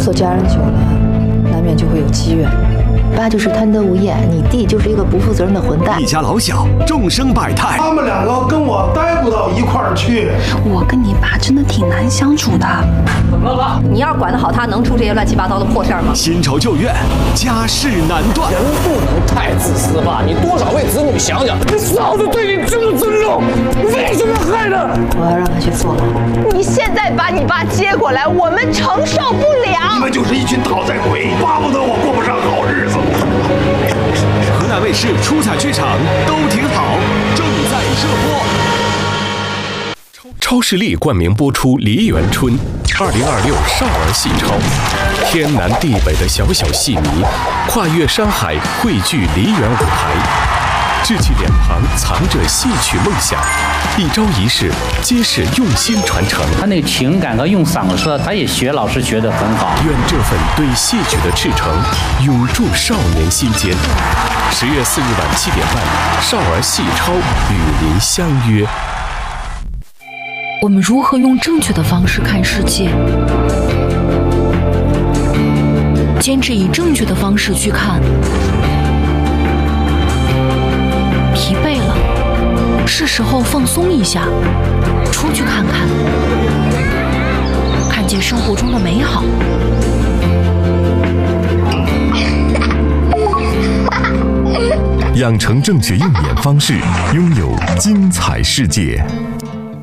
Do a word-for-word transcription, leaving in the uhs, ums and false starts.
做家人久了，难免就会有积怨。爸就是贪得无厌，你弟就是一个不负责任的混蛋。 一家老小，众生百态。 他们两个跟我待不到一块儿去。 我跟你爸真的挺难相处的。 乐乐，你要是管得好他，能出这些乱七八糟的破事儿吗？ 新仇旧怨，家事难断。 人不能太自私吧？你多少为子女想想。你嫂子对你这么尊重，为什么害他？ 我要让他去坐牢。 你现在把你爸接过来，我们承受不了。 你们就是一群讨债鬼，巴不得我过不上好日子。 河南卫视出彩剧场都挺好，正在热播。 超视力冠名播出《梨园春》，二零二六少儿戏超，天南地北的小小戏迷跨越山海汇聚梨园舞台，稚气脸庞藏着戏曲梦想，一招一式皆是用心传承。 他那个情感和用嗓子，他也学老师学得很好。 愿这份对戏曲的赤诚永驻少年心间。十月四日晚七点半，少儿戏超与您相约。 我们如何用正确的方式看世界？坚持以正确的方式去看。疲惫了，是时候放松一下，出去看看，看见生活中的美好。 养成正确用眼方式，拥有精彩世界。